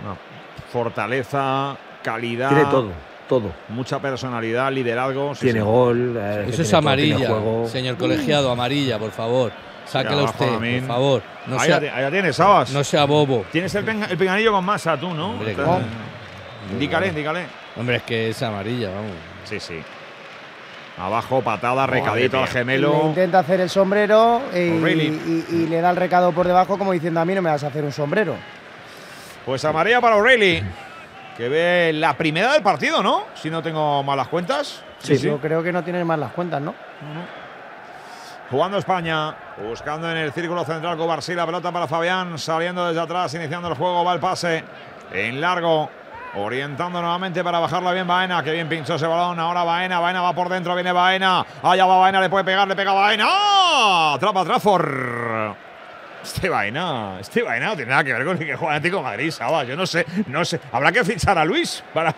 Una fortaleza, calidad. Tiene todo. Mucha personalidad, liderazgo. Tiene gol. Eso es amarilla, señor colegiado, amarilla, por favor. Sáquela usted, por favor. No ahí ya tienes, Sabas. No sea bobo. Tienes el pinganillo con masa, tú, ¿no? Hombre, Indícale. Hombre, es que es amarilla, vamos. Sí. Abajo, patada, recadito al gemelo. Le intenta hacer el sombrero y le da el recado por debajo como diciendo a mí no me vas a hacer un sombrero. Pues amarilla para O'Reilly, que ve la primera del partido, ¿no? Si no tengo malas cuentas. Sí. Yo creo que no tiene más las cuentas, ¿no? Jugando España, buscando en el círculo central Covarsí, la pelota para Fabián, saliendo desde atrás, iniciando el juego, va el pase en largo, orientando nuevamente para bajarla bien Baena, que bien pinchó ese balón, ahora Baena va por dentro, viene Baena, allá va Baena, le puede pegar, le pega Baena, ¡oh! Atrapa Trafford. Este Baena no tiene nada que ver con el que juega Atlético de Madrid, Sabas. Yo no sé. Habrá que fichar a Luis para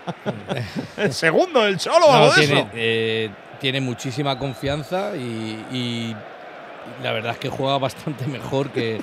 el segundo del Cholo o algo de eso. Tiene muchísima confianza y la verdad es que juega bastante mejor que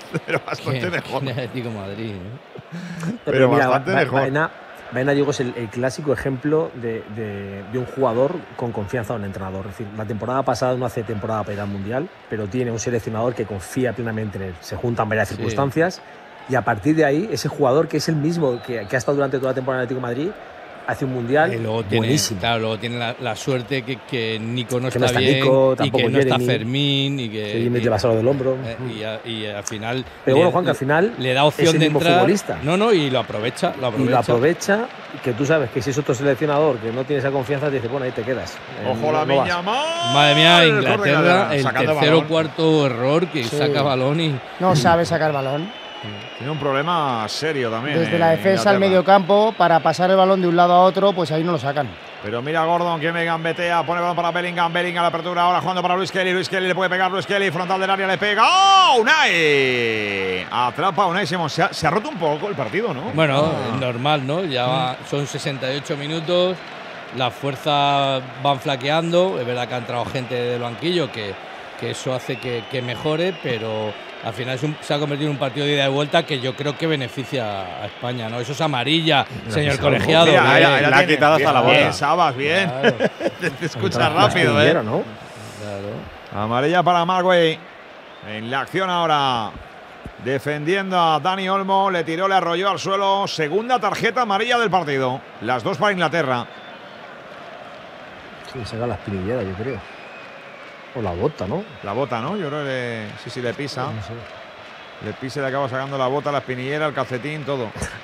el Atlético de Madrid. Pero mira, bastante mejor. Baena, digo, es el clásico ejemplo de un jugador con confianza en un entrenador. Es decir, la temporada pasada no hace temporada para ir al Mundial, pero tiene un seleccionador que confía plenamente en él. Se juntan varias circunstancias y a partir de ahí, ese jugador que es el mismo que ha estado durante toda la temporada en el Atlético de Madrid, hace un Mundial buenísimo. Claro, luego tiene la suerte que Nico no está bien, Nico, y que no está Jeremy, Fermín y que te pasado del hombro. Y al final. Pero bueno, Juan, que al final le da opción de entrar. Futbolista. No, y lo aprovecha. Y lo aprovecha, que tú sabes que si es otro seleccionador que no tiene esa confianza, te dice, bueno, ahí te quedas. Ojo la miña más. Madre mía, Inglaterra, el tercer o cuarto error que saca balón y. No sabe sacar balón. Tiene un problema serio también. Desde la defensa al mediocampo, para pasar el balón de un lado a otro, pues ahí no lo sacan. Pero mira Gordon, que me gambetea, pone el balón para Bellingham a la apertura, ahora jugando para Luis Kelly le puede pegar, Luis Kelly, frontal del área, le pega. ¡Oh! Unai. Atrapa a Unai Simón. Se ha roto un poco el partido, ¿no? Bueno, normal, ¿no? Ya son 68 minutos, las fuerzas van flaqueando, es verdad que ha entrado gente del banquillo que eso hace que mejore, pero al final se ha convertido en un partido de ida y vuelta que yo creo que beneficia a España, ¿no? Eso es amarilla, señor colegiado. Mira, la ha quitado hasta la bola. Bien, Sabas, bien. Claro. Te escuchas rápido, ¿no? Claro. Amarilla para Marway. En la acción ahora. Defendiendo a Dani Olmo. Le tiró, le arrolló al suelo. Segunda tarjeta amarilla del partido. Las dos para Inglaterra. Sí, se da la espinillera, yo creo. O la bota, ¿no? La bota, ¿no? Yo creo que sí, le pisa. No sé. Le pisa y le acaba sacando la bota, la espinillera, el calcetín, todo.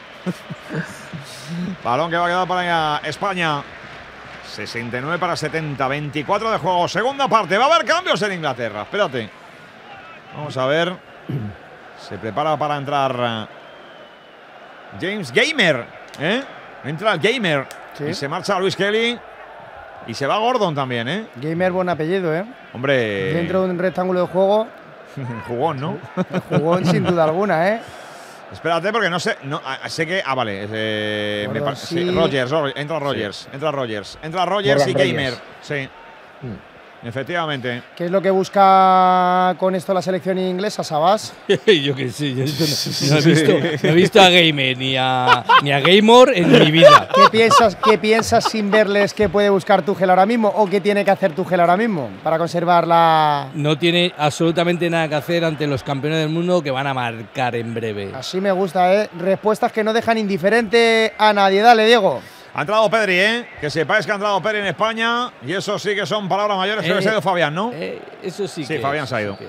Balón que va a quedar para España. 69 para 70, 24 de juego. Segunda parte, va a haber cambios en Inglaterra. Espérate. Vamos a ver. Se prepara para entrar James Gamer. Entra el Gamer. Sí. Y se marcha Luis Kelly. Y se va Gordon también, Gamer, buen apellido, Hombre. Dentro de un rectángulo de juego. Jugón, ¿no? Jugón sin duda alguna, Espérate, porque no sé. No, sé que. Vale. Rogers. Entra Rogers. Entra Rogers y Gamer. Sí. Efectivamente. ¿Qué es lo que busca con esto la selección inglesa, Sabas? Yo qué sé, yo no he visto a Gamer ni a Gamer en mi vida. ¿Qué piensas sin verles que puede buscar Tuchel ahora mismo o qué tiene que hacer Tuchel ahora mismo para conservar la… No tiene absolutamente nada que hacer ante los campeones del mundo que van a marcar en breve. Así me gusta, Respuestas que no dejan indiferente a nadie. Dale, Diego. Ha entrado Pedri, Que sepáis que ha entrado Pedri en España. Y eso sí que son palabras mayores. Creo que se ha ido Fabián, ¿no? Eso sí que Fabián se ha ido. Sí.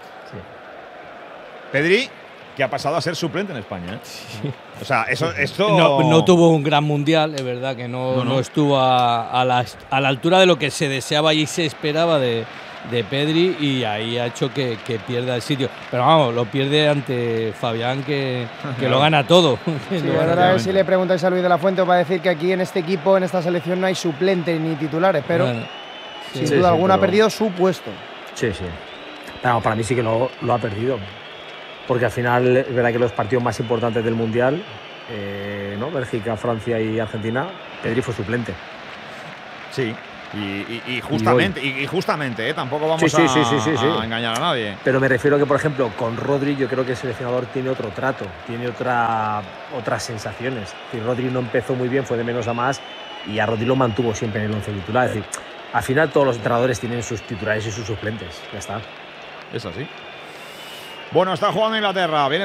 Pedri, que ha pasado a ser suplente en España. Sí. O sea, esto… No tuvo un gran mundial, es verdad que no estuvo a la altura de lo que se deseaba y se esperaba de Pedri, y ahí ha hecho que pierda el sitio. Pero vamos, lo pierde ante Fabián, que lo gana todo. Sí, ahora a ver si le preguntáis a Luis de la Fuente, os va a decir que aquí en este equipo, en esta selección, no hay suplentes ni titulares, pero sin duda alguna ha perdido su puesto. Sí. No, para mí sí que lo ha perdido. Porque al final es verdad que los partidos más importantes del Mundial, ¿no? Bélgica, Francia y Argentina, Pedri fue suplente. Sí. Y justamente, tampoco vamos a engañar a nadie. Pero me refiero que, por ejemplo, con Rodri yo creo que el seleccionador tiene otro trato, tiene otras sensaciones. Si Rodri no empezó muy bien, fue de menos a más, y a Rodri lo mantuvo siempre en el 11 titular. Es decir, al final todos los entrenadores tienen sus titulares y sus suplentes. Ya está. Es así. Bueno, está jugando Inglaterra. Viene